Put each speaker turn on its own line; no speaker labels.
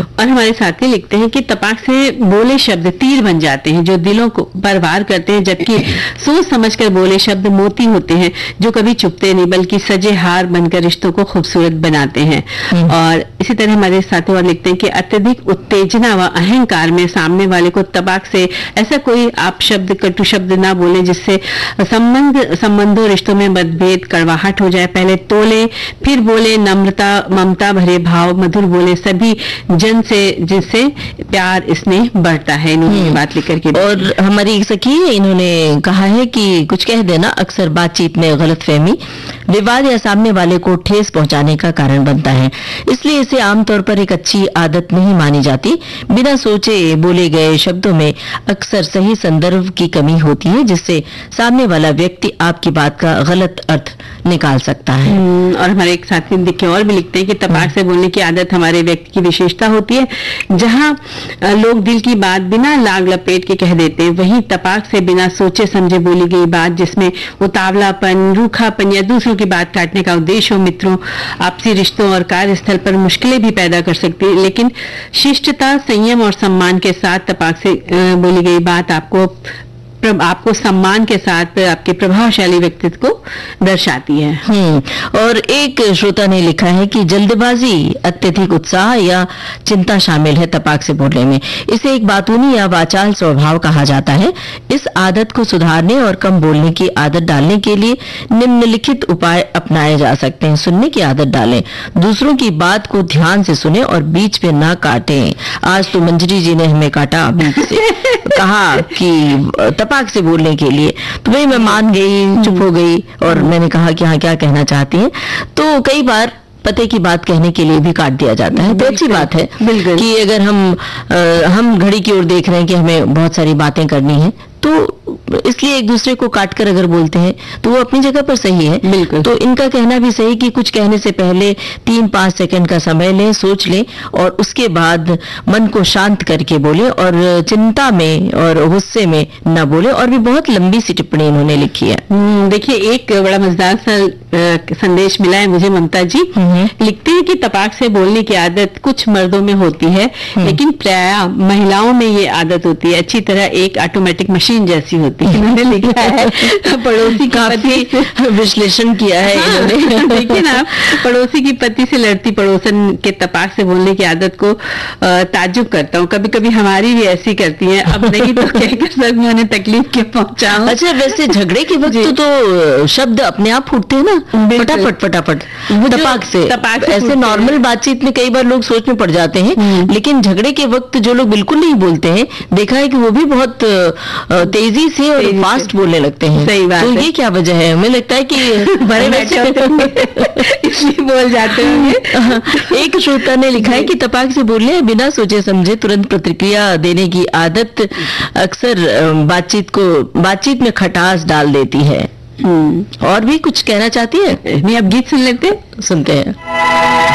और हमारे साथी लिखते हैं कि तपाक से बोले शब्द तीर बन जाते हैं जो दिलों को पर वार करते हैं, जबकि सोच समझकर बोले शब्द मोती होते हैं जो कभी चुपते नहीं बल्कि सजे हार बनकर रिश्तों को खूबसूरत बनाते हैं। और इसी तरह हमारे साथी और लिखते हैं कि अत्यधिक उत्तेजना व अहंकार में सामने वाले को तपाक से ऐसा कोई आप शब्द, कटु शब्द ना बोले जिससे संबंधों रिश्तों में मतभेद, कड़वाहट हो जाए। पहले तोले फिर बोले, नम्रता ममता भरे भाव मधुर बोले, सभी जन से जिससे प्यार स्नेह बढ़ता है। इन्होंने ये बात लिख करके।
और हमारी एक सखी है, इन्होंने कहा है कि कुछ कह देना अक्सर बातचीत में गलतफहमी, विवाद या सामने वाले को ठेस पहुंचाने का कारण बनता है, इसलिए इसे आमतौर पर एक अच्छी आदत नहीं मानी जाती। बिना सोचे बोले गए शब्दों में अक्सर सही संदर्भ की कमी होती है जिससे सामने वाला व्यक्ति आपकी बात का गलत अर्थ निकाल सकता है।
और हमारे एक साथी देखिए और भी लिखते हैं कि तपाक से बोलने की आदत हमारे व्यक्ति की विशेषता होती है। जहां लोग दिल की बात बिना लाग लपेट के कह देते हैं, वहीं तपाक से बिना सोचे समझे बोली गई बात जिसमें उतावलापन, रूखापन या दूसरों की बात काटने का उद्देश्य हो, मित्रों, आपसी रिश्तों और कार्यस्थल पर मुश्किलें भी पैदा कर सकती है। लेकिन शिष्टता, संयम और सम्मान के साथ तपाक से बोली गई बात आपको सम्मान के साथ आपके प्रभावशाली व्यक्तित्व को दर्शाती है।
और एक श्रोता ने लिखा है कि जल्दबाजी, अत्यधिक उत्साह या चिंता शामिल है तपाक से बोलने में। इसे एक बातूनी या वाचाल स्वभाव कहा जाता है। इस आदत को सुधारने और कम बोलने की आदत डालने के लिए निम्नलिखित उपाय अपनाए जा सकते हैं। सुनने की आदत डालें, दूसरों की बात को ध्यान से सुने और बीच में ना काटें। आज तो मंजरी जी ने हमें काटा बीच से, कहा कि तपाक से बोलने के लिए, तो भाई मैं मान गई, चुप हो गई और मैंने कहा कि हाँ क्या कहना चाहती हैं। तो कई बार पते की बात कहने के लिए भी काट दिया जाता है। तो अच्छी बात है कि अगर हम घड़ी की ओर देख रहे हैं कि हमें बहुत सारी बातें करनी है, तो इसलिए एक दूसरे को काटकर अगर बोलते हैं तो वो अपनी जगह पर सही है।
बिल्कुल।
तो इनका कहना भी सही कि कुछ कहने से पहले 3-5 सेकंड का समय लें, सोच लें और उसके बाद मन को शांत करके बोले और चिंता में और गुस्से में न बोले। और भी बहुत लंबी सी टिप्पणी इन्होंने लिखी है।
देखिए एक बड़ा मजेदार सा संदेश मिला है मुझे। ममता जी लिखते हैं कि तपाक से बोलने की आदत कुछ मर्दों में होती है लेकिन प्रायः महिलाओं में ये आदत होती है अच्छी तरह एक ऑटोमेटिक मशीन जैसी होती है। इन्होंने लिखा है पड़ोसी का पति
विश्लेषण किया है इन्होंने।
देखिए ना, पड़ोसी की पति से लड़ती पड़ोसन के तपाक से बोलने की आदत को ताज्जुब करता हूँ। कभी कभी हमारी भी ऐसी करती है, अब नहीं तो कहकर सब में उन्हें तकलीफ के पहुंचाऊं।
अच्छा, वैसे झगड़े के वक्त तो शब्द अपने आप फूटते हैं ना, फटाफट तपाक से। ऐसे नॉर्मल बातचीत में कई बार लोग सोच में पड़ जाते हैं, लेकिन झगड़े के वक्त जो लोग बिल्कुल नहीं बोलते हैं, देखा है कि वो भी बहुत तेजी से और फास्ट बोलने लगते हैं।
सही बात
तो
है।
ये क्या वजह है? हमें लगता है कि
बड़े बैठे होते होंगे इसलिए बोल जाते होंगे।
एक श्रोता ने लिखा है कि तपाक से बोलने बिना सोचे समझे तुरंत प्रतिक्रिया देने की आदत अक्सर बातचीत में खटास डाल देती है। और भी कुछ कहना चाहती है?
नहीं, अब गीत सुन लेते
सुनते हैं।